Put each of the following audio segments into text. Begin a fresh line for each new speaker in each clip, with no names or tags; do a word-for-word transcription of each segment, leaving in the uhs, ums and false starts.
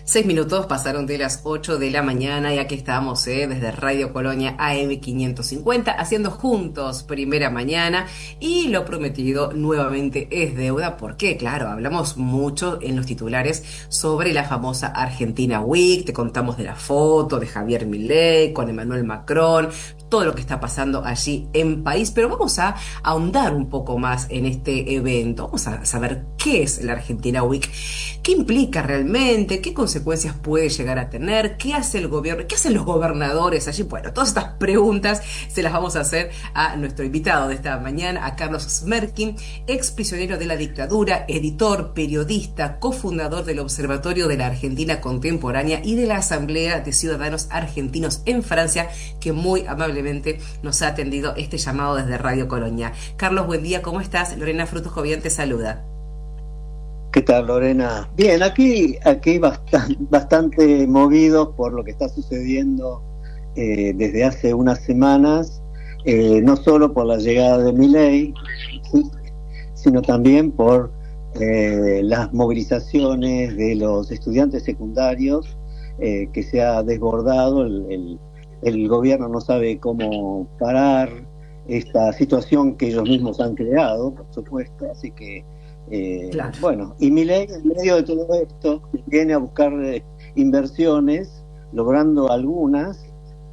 Seis minutos pasaron de las ocho de la mañana y aquí estamos, eh, desde Radio Colonia A M quinientos cincuenta, haciendo juntos primera mañana y lo prometido nuevamente es deuda porque, claro, hablamos mucho en los titulares sobre la famosa Argentina Week, te contamos de la foto de Javier Milei con Emmanuel Macron, todo lo que está pasando allí en país, pero vamos a ahondar un poco más en este evento, vamos a saber qué es la Argentina Week, qué implica realmente, qué consecuencias puede llegar a tener, qué hace el gobierno, qué hacen los gobernadores allí. Bueno, todas estas preguntas se las vamos a hacer a nuestro invitado de esta mañana, a Carlos Smerkin, ex prisionero de la dictadura, editor, periodista, cofundador del Observatorio de la Argentina Contemporánea y de la Asamblea de Ciudadanos Argentinos en Francia, que muy amablemente nos ha atendido este llamado desde Radio Colonia. Carlos, buen día, ¿cómo estás? Lorena Frutos Jovian te saluda.
¿Qué tal, Lorena? Bien, aquí, aquí bastante, bastante movidos por lo que está sucediendo eh, desde hace unas semanas, eh, no solo por la llegada de Milei, ¿sí?, sino también por eh, las movilizaciones de los estudiantes secundarios, eh, que se ha desbordado. El, el, el gobierno no sabe cómo parar esta situación que ellos mismos han creado, por supuesto, así que Eh,
Claro.
bueno, y Milei en medio de todo esto viene a buscar eh, inversiones, logrando algunas,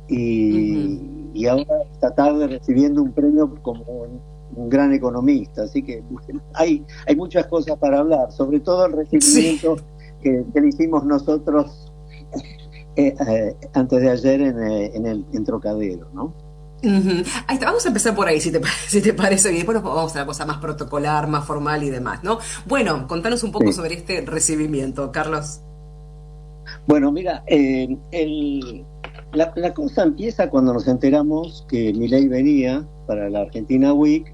y,
Ujú.
y ahora esta tarde recibiendo un premio como un, un gran economista, así que bueno, hay, hay muchas cosas para hablar, sobre todo el
Sí.
recibimiento que, que le hicimos nosotros eh, eh, antes de ayer en, eh, en el en Trocadero, ¿no?
Ujú. Ahí está, vamos a empezar por ahí, si te, pa- si te parece bien. Después nos vamos a la cosa más protocolar, más formal y demás, ¿no? Bueno, contanos un poco
Sí.
sobre este recibimiento, Carlos.
Bueno, mira, eh, el, la, la cosa empieza cuando nos enteramos que Milei venía para la Argentina Week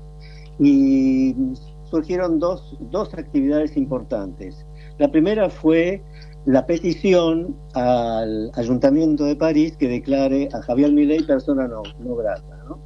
y surgieron dos, dos actividades importantes. La primera fue la petición al Ayuntamiento de París que declare a Javier Milei persona no, no grata, ¿no?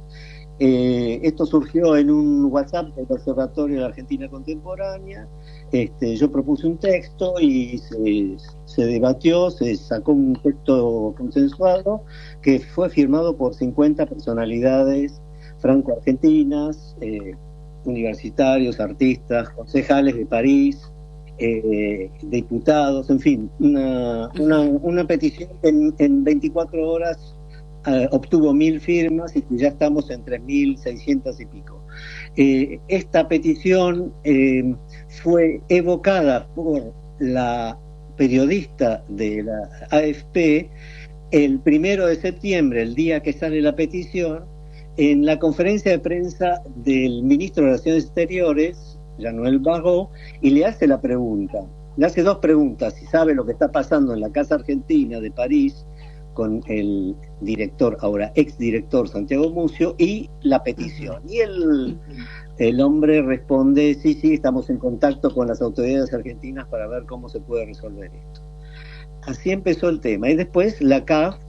Eh, esto surgió en un WhatsApp del Observatorio de la Argentina Contemporánea. Este, yo propuse un texto y se, se debatió, se sacó un texto consensuado que fue firmado por cincuenta personalidades franco-argentinas, eh, universitarios, artistas, concejales de París, eh, diputados, en fin, una, una,
Ujú.
una petición que en, en veinticuatro horas Uh, obtuvo mil firmas y que ya estamos en tres mil seiscientas y pico. Eh, esta petición eh, fue evocada por la periodista de la A F P el primero de septiembre, el día que sale la petición, en la conferencia de prensa del ministro de Relaciones Exteriores, Jean-Noël Barrot, y le hace la pregunta, le hace dos preguntas, si sabe lo que está pasando en la Casa Argentina de París, con el director, ahora exdirector Santiago Mucio, y la
Ujú.
petición. Y el,
Ujú.
el hombre responde, sí, sí, estamos en contacto con las autoridades argentinas para ver cómo se puede resolver esto. Así empezó el tema. Y después la C A F,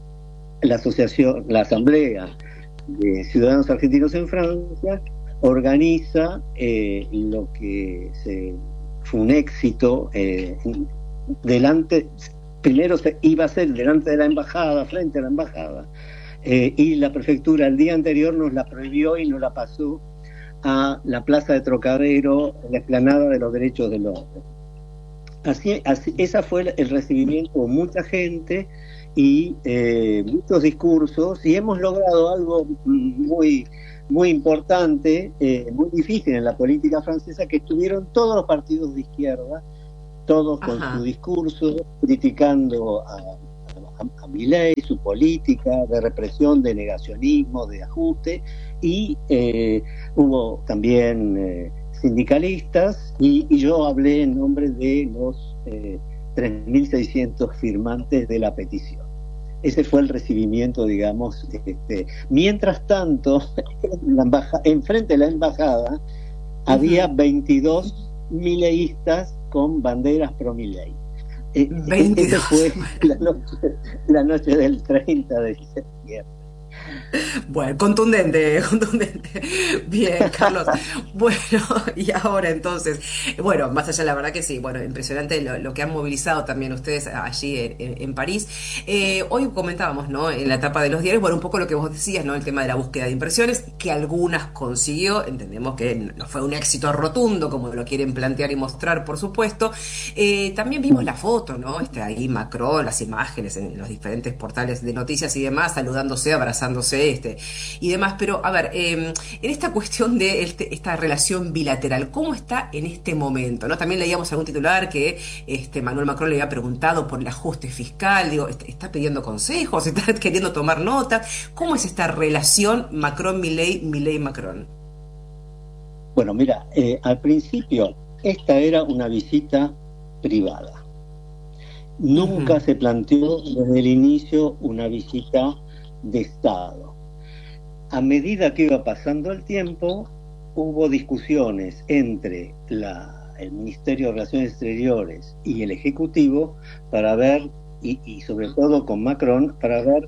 la asociación, la Asamblea de Ciudadanos Argentinos en Francia, organiza eh, lo que se, fue un éxito eh, delante. Primero se iba a ser delante de la embajada, frente a la embajada, eh, y la prefectura el día anterior nos la prohibió y nos la pasó a la plaza de Trocadero, la explanada de los derechos del hombre. Así, así, esa fue el, el recibimiento de mucha gente y eh, muchos discursos, y hemos logrado algo muy, muy importante, eh, muy difícil en la política francesa, que estuvieron todos los partidos de izquierda, todos con su
Ajá.
discurso, criticando a, a, a Milei, su política de represión, de negacionismo, de ajuste, y eh, hubo también eh, sindicalistas, y, y yo hablé en nombre de los eh, tres mil seiscientos firmantes de la petición. Ese fue el recibimiento, digamos. Este. Mientras tanto, en la embaja, enfrente de la embajada había
Ujú.
veintidós mileístas con banderas pro Milei. Eh, ese
veintidós.
fue la noche, la noche del treinta de septiembre.
Bueno, contundente, contundente. Bien, Carlos. Bueno, y ahora entonces, bueno, más allá, la verdad que sí, bueno, impresionante lo, lo que han movilizado también ustedes allí en, en- en París. Eh, hoy comentábamos, ¿no? En la etapa de los diarios, bueno, un poco lo que vos decías, ¿no? El tema de la búsqueda de inversiones, que algunas consiguió, entendemos que no fue un éxito rotundo, como lo quieren plantear y mostrar, por supuesto. Eh, también vimos la foto, ¿no? Este, ahí Macron, las imágenes en los diferentes portales de noticias y demás, saludándose, abrazándose, este, y demás. Pero, a ver, eh, en esta cuestión de este, esta relación bilateral, ¿cómo está en este momento? ¿No? También leíamos algún titular que este, Manuel Macron le había preguntado por el ajuste fiscal, digo, est- ¿está pidiendo consejos? ¿Está queriendo tomar nota? ¿Cómo es esta relación Macron-Milei, Milei-Macron?
Bueno, mira, eh, al principio esta era una visita privada. Nunca
Ujú,
se planteó desde el inicio una visita de Estado. A medida que iba pasando el tiempo, hubo discusiones entre la, el Ministerio de Relaciones Exteriores y el Ejecutivo para ver, y, y sobre todo con Macron, para ver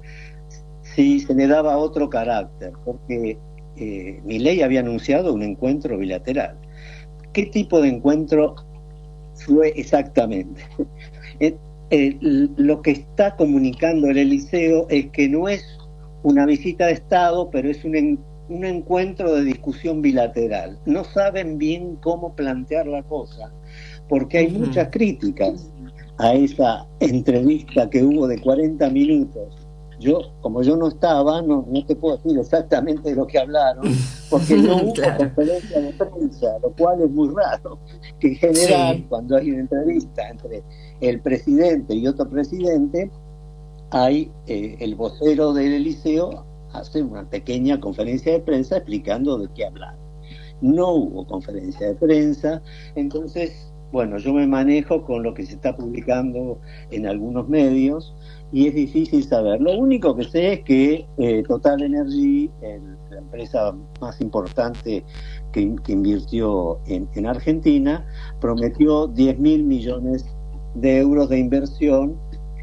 si se le daba otro carácter, porque eh, Milei había anunciado un encuentro bilateral. ¿Qué tipo de encuentro fue exactamente? Eh, eh, lo que está comunicando el Eliseo es que no es una visita de Estado, pero es un, en, un encuentro de discusión bilateral. No saben bien cómo plantear la cosa, porque hay
ujú.
muchas críticas a esa entrevista que hubo de cuarenta minutos. Yo, como yo no estaba, no, no te puedo decir exactamente de lo que hablaron, porque no hubo
Claro,
conferencia de prensa, lo cual es muy raro, que en general,
sí.
cuando hay una entrevista entre el presidente y otro presidente, hay eh, el vocero del Eliseo hace una pequeña conferencia de prensa explicando de qué hablar. No hubo conferencia de prensa, entonces, bueno, yo me manejo con lo que se está publicando en algunos medios y es difícil saber. Lo único que sé es que eh, Total Energy, el, la empresa más importante que, que invirtió en, en Argentina, prometió diez mil millones de euros de inversión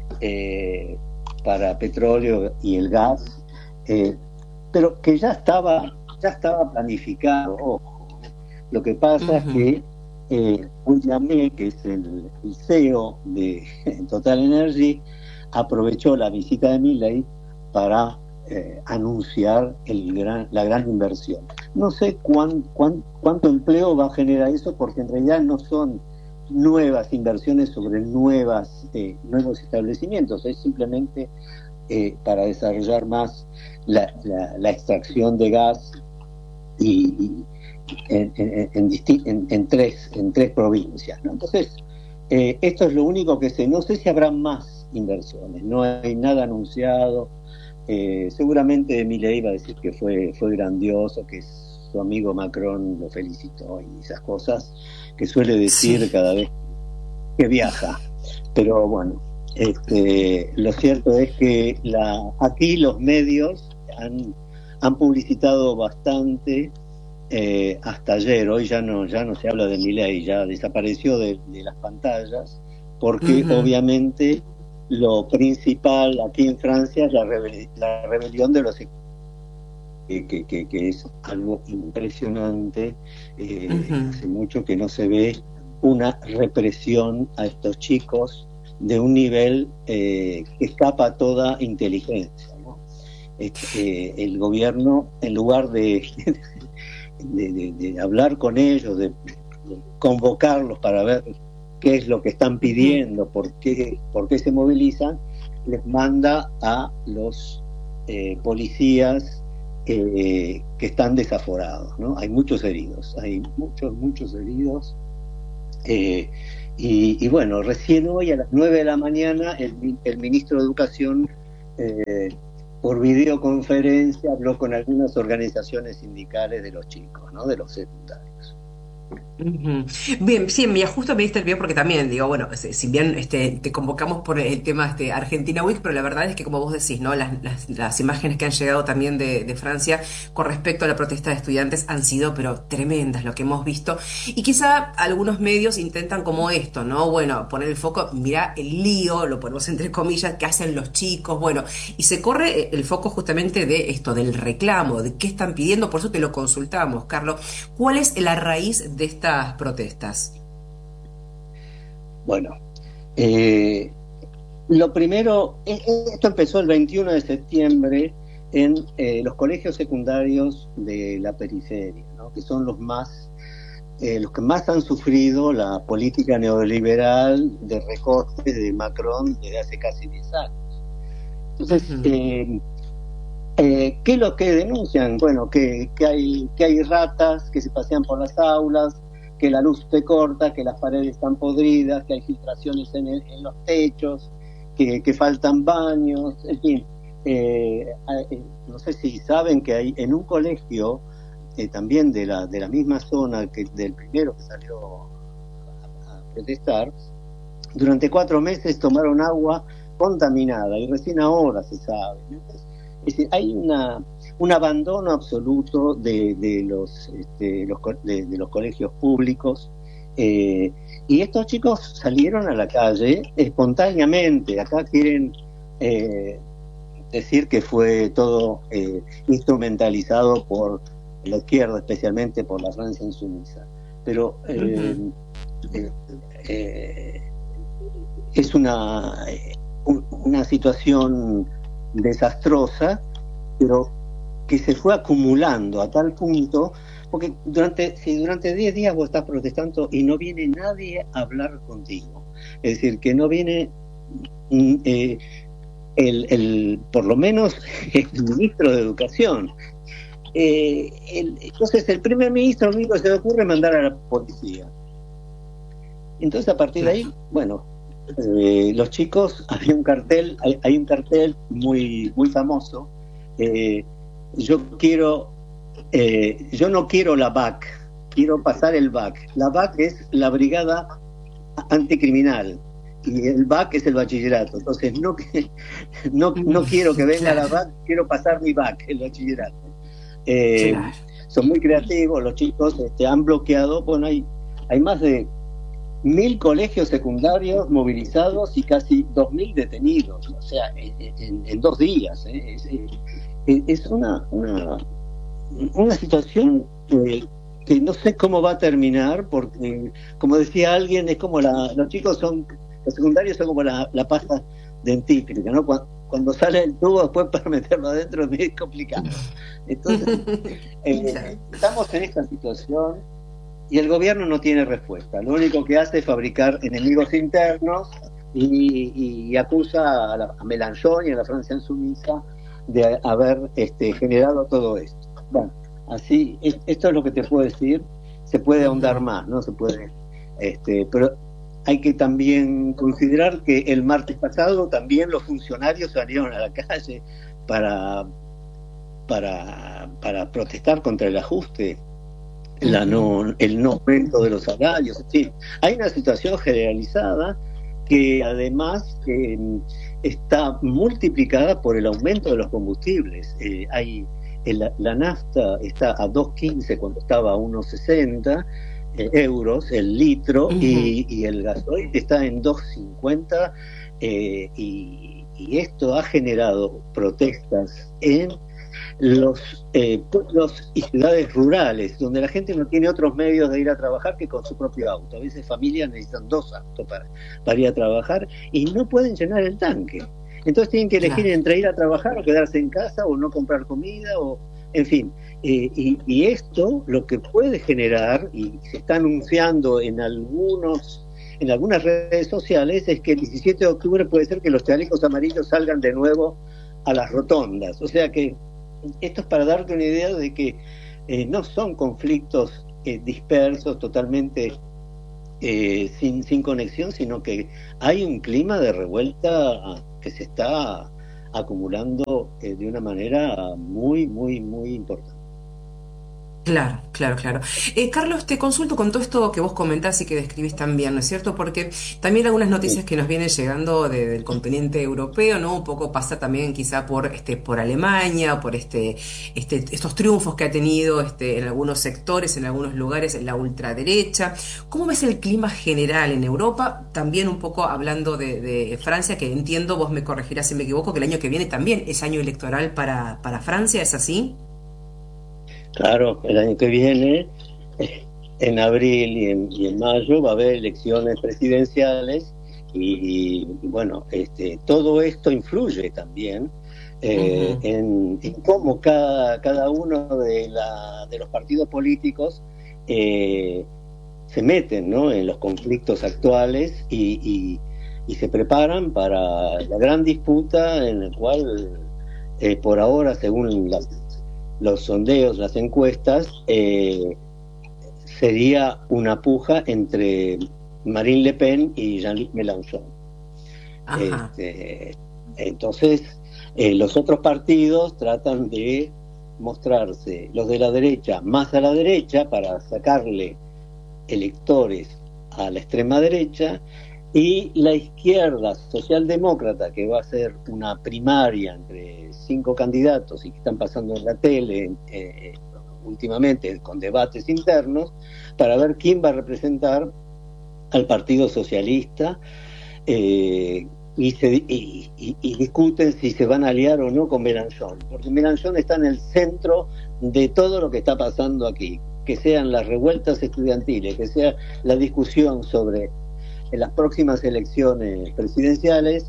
eh, para petróleo y el gas, eh, pero que ya estaba, ya estaba planificado. Ojo. Lo que pasa es
Ujú.
que eh, William May, que es el, el C E O de Total Energy, aprovechó la visita de Milley para eh, anunciar el gran, la gran inversión. No sé cuán, cuán, cuánto empleo va a generar eso, porque en realidad no son nuevas inversiones sobre nuevas, eh, nuevos establecimientos, es simplemente eh, para desarrollar más la, la, la, extracción de gas y, y en, en, en, en, en, tres, en tres provincias, ¿no? Entonces, eh, esto es lo único que sé. No sé si habrá más inversiones, no hay nada anunciado. Eh, seguramente Milei iba a decir que fue, fue grandioso, que su amigo Macron lo felicitó y esas cosas que suele decir
Sí.
cada vez que viaja. Pero bueno, este, lo cierto es que la, aquí los medios han, han publicitado bastante eh, hasta ayer. Hoy ya no, ya no se habla de Milei, ya desapareció de, de las pantallas, porque
Ujú.
obviamente lo principal aquí en Francia es la, rebel la rebelión de los que, que, que, que es algo impresionante. Eh,
Ujú.
hace mucho que no se ve una represión a estos chicos de un nivel eh, que escapa a toda inteligencia, ¿no? Este, eh, el gobierno, en lugar de, de, de, de hablar con ellos, de, de convocarlos para ver qué es lo que están
Ujú.
pidiendo, por qué, por qué se movilizan, les manda a los eh, policías eh, que están desaforados, ¿no? Hay muchos heridos, hay muchos, muchos heridos. Eh, y, y, bueno, recién hoy a las nueve de la mañana el, el ministro de Educación eh, por videoconferencia habló con algunas organizaciones sindicales de los chicos, ¿no? De los secundarios.
Ujú. Bien, sí, mira, justo me diste el pie porque también digo, bueno, si si bien este, te convocamos por el tema este, Argentina Week, pero la verdad es que como vos decís, ¿no? Las, las, las imágenes que han llegado también de, de Francia con respecto a la protesta de estudiantes han sido, pero tremendas lo que hemos visto. Y quizá algunos medios intentan como esto, ¿no? Bueno, poner el foco, mira el lío, lo ponemos entre comillas, que hacen los chicos, bueno, y se corre el foco justamente de esto, del reclamo, de qué están pidiendo, por eso te lo consultamos, Carlos. ¿Cuál es la raíz de estas protestas?
Bueno, eh, lo primero, e- e- esto empezó el veintiuno de septiembre en eh, los colegios secundarios de la periferia, ¿no? Que son los más, eh, los que más han sufrido la política neoliberal de recortes de Macron desde hace casi diez años. Entonces,
Ujú,
eh, eh, ¿qué es lo que denuncian? Bueno, que, que, hay, que hay ratas que se pasean por las aulas, que la luz se corta, que las paredes están podridas, que hay filtraciones en, el, en los techos, que, que, faltan baños, en fin. Eh, eh, no sé si saben que hay en un colegio eh, también de la, de la misma zona que del primero que salió a, a protestar, durante cuatro meses tomaron agua contaminada y recién ahora se sabe. Entonces, es decir, hay una, un abandono absoluto de, de, los, este, los, de, de los colegios públicos. Eh, y estos chicos salieron a la calle espontáneamente. Acá quieren eh, decir que fue todo eh, instrumentalizado por la izquierda, especialmente por la Francia insumisa. Pero eh,
ujú.
eh, eh, es una, una situación desastrosa, pero que se fue acumulando a tal punto, porque durante, si durante diez días vos estás protestando y no viene nadie a hablar contigo, es decir, que no viene mm, eh, el, el, por lo menos el ministro de Educación. Eh, el, entonces el primer ministro lo único que se le ocurre es mandar a la policía. Entonces a partir de
Claro.
ahí, bueno, eh, los chicos, había un cartel, hay, hay un cartel muy, muy famoso, eh, yo quiero, eh, yo no quiero la B A C, quiero pasar el B A C. La B A C es la Brigada Anticriminal y el B A C es el bachillerato. Entonces no, no, no quiero que venga la
Claro,
B A C, quiero pasar mi B A C, el bachillerato. Eh,
claro.
son muy creativos, los chicos este, han bloqueado, bueno, hay, hay más de mil colegios secundarios movilizados y casi dos mil detenidos, o sea, en, en, en dos días. ¿eh? Es, es, una, una, una situación eh, que no sé cómo va a terminar, porque, como decía alguien, es como la, los chicos son, los secundarios son como la, la pasta dentífrica, ¿no? Cuando, cuando sale el tubo, después para meterlo adentro es muy complicado. Entonces,
Claro.
eh, estamos en esta situación y el gobierno no tiene respuesta. Lo único que hace es fabricar enemigos internos y, y acusa a, la, a Mélenchon y a la Francia insumisa de haber este, generado todo esto. Bueno, así, es, esto es lo que te puedo decir. Se puede ahondar
Ujú.
más, no se puede, este, pero hay que también considerar que el martes pasado también los funcionarios salieron a la calle para, para, para protestar contra el ajuste, la
Ujú.
no, el no aumento de los salarios. Es decir, hay una situación generalizada que además eh, está multiplicada por el aumento de los combustibles. Eh, hay el, la nafta está a dos quince cuando estaba a uno sesenta eh, euros el litro,
Ujú.
y, y el gasoil está en dos cincuenta, eh, y, y esto ha generado protestas en los eh, pueblos y ciudades rurales, donde la gente no tiene otros medios de ir a trabajar que con su propio auto. A veces familias necesitan dos autos para, para ir a trabajar y no pueden llenar el tanque. Entonces tienen que elegir
Claro.
entre ir a trabajar o quedarse en casa o no comprar comida, o en fin. Eh, y, y esto lo que puede generar, y se está anunciando en algunos en algunas redes sociales, es que el diecisiete de octubre puede ser que los chalecos amarillos salgan de nuevo a las rotondas. O sea que esto es para darte una idea de que eh, no son conflictos eh, dispersos, totalmente eh, sin, sin conexión, sino que hay un clima de revuelta que se está acumulando eh, de una manera muy, muy, muy importante.
Claro, claro, claro. Eh, Carlos, te consulto con todo esto que vos comentás y que describís también, ¿no es cierto? Porque también algunas noticias que nos vienen llegando de- del continente europeo, ¿no? Un poco pasa también quizá por este, por Alemania, por este, este, estos triunfos que ha tenido este, en algunos sectores, en algunos lugares, en la ultraderecha. ¿Cómo ves el clima general en Europa? También un poco hablando de, de Francia, que entiendo, vos me corregirás si me equivoco, que el año que viene también es año electoral para, para Francia, ¿es así?
Claro, el año que viene, eh, en abril y en, y en mayo, va a haber elecciones presidenciales y, y, bueno, este, todo esto influye también eh,
Ujú.
en, en cómo cada, cada uno de, la, de los partidos políticos eh, se meten, ¿no?, en los conflictos actuales y, y, y se preparan para la gran disputa en la cual, eh, por ahora, según las, los sondeos, las encuestas, eh, sería una puja entre Marine Le Pen y Jean-Luc Mélenchon.
Ajá.
Este, entonces, eh, los otros partidos tratan de mostrarse, los de la derecha, más a la derecha para sacarle electores a la extrema derecha, y la izquierda socialdemócrata, que va a ser una primaria entre cinco candidatos y que están pasando en la tele eh, últimamente con debates internos para ver quién va a representar al Partido Socialista, eh, y, se, y, y, y discuten si se van a aliar o no con Mélenchon, porque Mélenchon está en el centro de todo lo que está pasando aquí, que sean las revueltas estudiantiles, que sea la discusión sobre en las próximas elecciones presidenciales.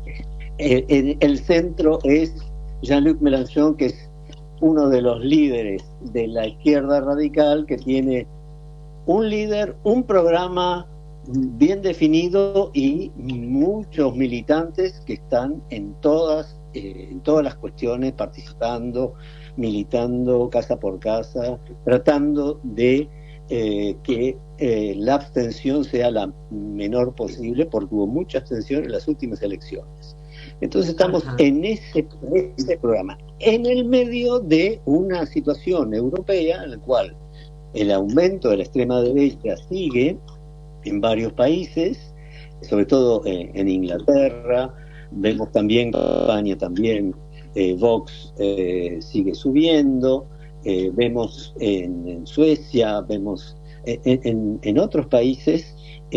Eh, el, el centro es Jean-Luc Mélenchon, que es uno de los líderes de la izquierda radical, que tiene un líder, un programa bien definido y muchos militantes que están en todas, eh, en todas las cuestiones, participando, militando casa por casa, tratando de eh, que eh, la abstención sea la menor posible, porque hubo mucha abstención en las últimas elecciones. Entonces estamos
Ajá.
en ese, en ese programa, en el medio de una situación europea en la cual el aumento de la extrema derecha sigue en varios países, sobre todo en, en Inglaterra. Vemos también que en España también eh, Vox eh, sigue subiendo, eh, vemos en, en Suecia, vemos en, en, en otros países,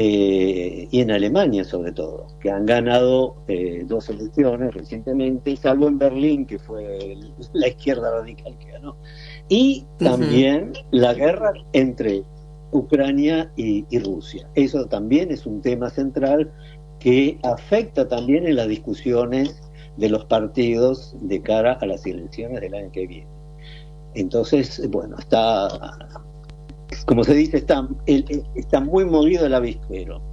eh, y en Alemania sobre todo, que han ganado eh, dos elecciones recientemente, salvo en Berlín, que fue el, la izquierda radical que ganó. Y
Ujú.
también la guerra entre Ucrania y, y Rusia. Eso también es un tema central que afecta también en las discusiones de los partidos de cara a las elecciones del año que viene. Entonces, bueno, está, como se dice, está, está muy movido el avispero.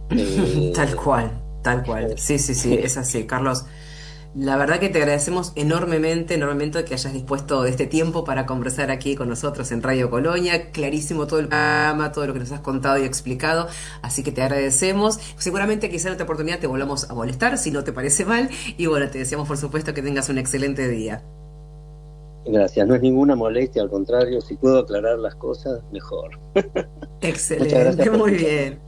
Tal
Eh,
cual, tal cual. Sí, sí, sí, es así, Carlos. La verdad que te agradecemos enormemente, enormemente que hayas dispuesto de este tiempo para conversar aquí con nosotros en Radio Colonia. Clarísimo todo el programa, todo lo que nos has contado y explicado. Así que te agradecemos. Seguramente quizá en otra oportunidad te volvamos a molestar, si no te parece mal. Y bueno, te deseamos por supuesto que tengas un excelente día.
Gracias, no es ninguna molestia, al contrario, si puedo aclarar las cosas, mejor. Muchas gracias
Excelente,
por
muy
escuchar.
bien.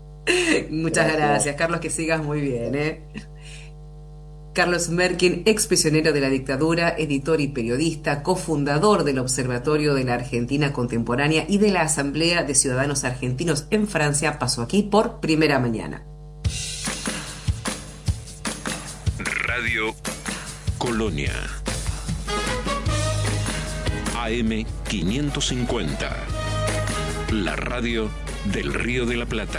Muchas
Gracias.
gracias, Carlos, que sigas muy bien, ¿eh? Carlos Merkin, ex prisionero de la dictadura, editor y periodista, cofundador del Observatorio de la Argentina Contemporánea y de la Asamblea de Ciudadanos Argentinos en Francia, pasó aquí por Primera Mañana.
Radio Colonia. A M quinientos cincuenta. La radio del Río de la Plata.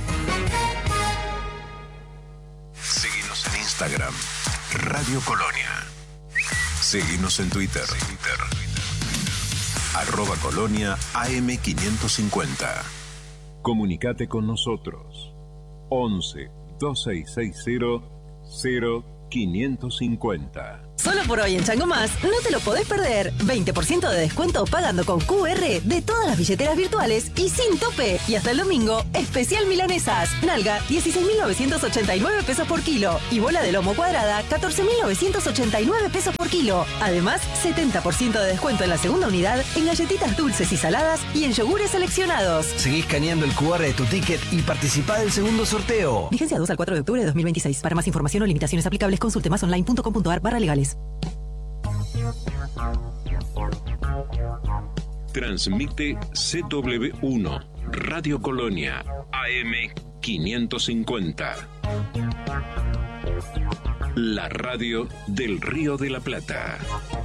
Síguenos en Instagram, Radio Colonia. Síguenos en Twitter, Twitter. Arroba Colonia A M quinientos cincuenta. Comunicate con nosotros. once, dos seis seis cero, cero quinientos cincuenta.
Solo por hoy en Chango Más, no te lo podés perder. veinte por ciento de descuento pagando con Q R de todas las billeteras virtuales y sin tope. Y hasta el domingo, especial milanesas. Nalga, dieciséis mil novecientos ochenta y nueve pesos por kilo. Y bola de lomo cuadrada, catorce mil novecientos ochenta y nueve pesos por kilo. Además, setenta por ciento de descuento en la segunda unidad en galletitas dulces y saladas y en yogures seleccionados.
Seguí escaneando el Q R de tu ticket y participá del segundo sorteo.
Vigencia dos al cuatro de octubre de dos mil veintiséis. Para más información o limitaciones aplicables, consulte más online punto com punto a r barra legales.
Transmite C W uno, Radio Colonia, A M quinientos cincuenta. La radio del Río de la Plata.